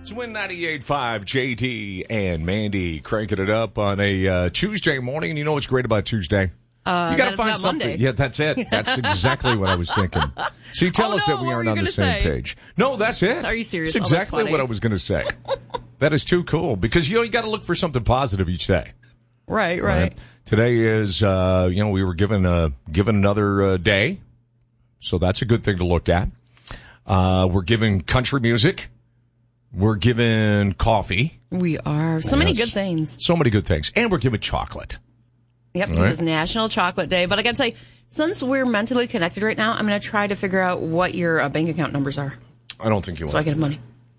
Win 98.5, JD and Mandy cranking it up on a Tuesday morning. And you know what's great about Tuesday? You got to find something. Monday. Yeah, that's it. That's exactly what I was thinking. See, tell us that we aren't on the same page. No, that's it. Are you serious? That's exactly what I was going to say. That is too cool because, you got to look for something positive each day. Right. Today is, we were given another day. So that's a good thing to look at. We're giving country music. We're giving coffee. We are. So many good things. So many good things. And we're giving chocolate. Yep, this is National Chocolate Day. But I got to tell you, since we're mentally connected right now, I'm going to try to figure out what your bank account numbers are. I don't think you will. So I can have money.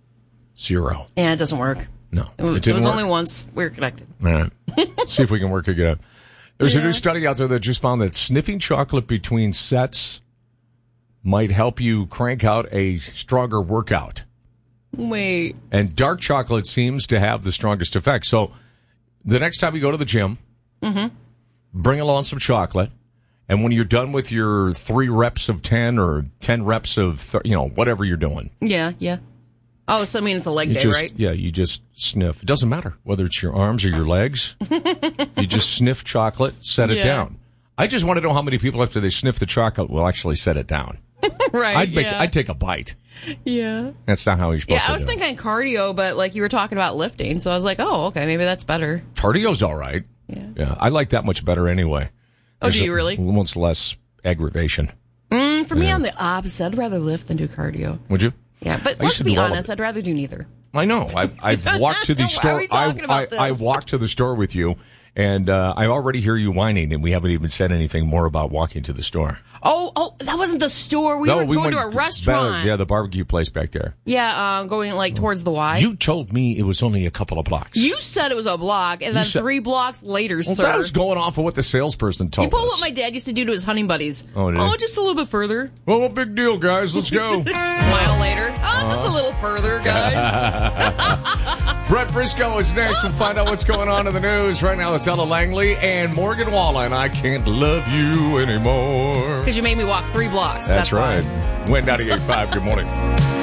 0. And it doesn't work. No. It was only once we were connected. All right. See if we can work it out. There's a new study out there that just found that sniffing chocolate between sets might help you crank out a stronger workout. Wait. And dark chocolate seems to have the strongest effect. So the next time you go to the gym, bring along some chocolate. And when you're done with your 3 reps of 10 or 10 reps of, whatever you're doing. Yeah. Oh, so I mean it's a leg day, right? Yeah, you just sniff. It doesn't matter whether it's your arms or your legs. You just sniff chocolate, set it down. I just want to know how many people after they sniff the chocolate will actually set it down. Right. I'd take a bite. Yeah. That's not how you're supposed to do it. I was thinking cardio, but like you were talking about lifting, so I was like, oh, okay, maybe that's better. Cardio's all right. Yeah. I like that much better anyway. Oh, do you really? Once less aggravation. For me, I'm the opposite. I'd rather lift than do cardio. Would you? Yeah, but let's be honest, I'd rather do neither. I know. I've walked to the store. Why are we talking about this? I walked to the store with you, and I already hear you whining, and we haven't even said anything more about walking to the store. Oh, that wasn't the store. We were going to a restaurant. The barbecue place back there. Yeah, going towards the Y. You told me it was only a couple of blocks. You said it was a block, and then 3 blocks later, sir. That was going off of what the salesperson told us. You pulled what my dad used to do to his hunting buddies. Oh, just a little bit further. Well, what big deal, guys? Let's go. A mile later. Just a little further, guys. Brett Briscoe is next. We'll find out what's going on in the news. Right now, it's Ella Langley and Morgan Wallen. I can't love you anymore. Because you made me walk 3 blocks. That's right. Win 98.5. Good morning.